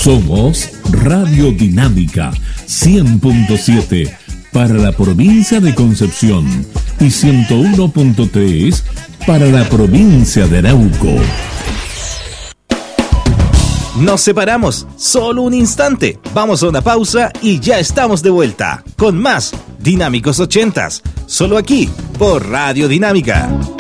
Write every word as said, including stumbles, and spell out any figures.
Somos Radio Dinámica cien punto siete para la provincia de Concepción y ciento uno punto tres para la provincia de Arauco. Nos separamos solo un instante. Vamos a una pausa y ya estamos de vuelta con más Dinámicos ochentas, solo aquí por Radio Dinámica.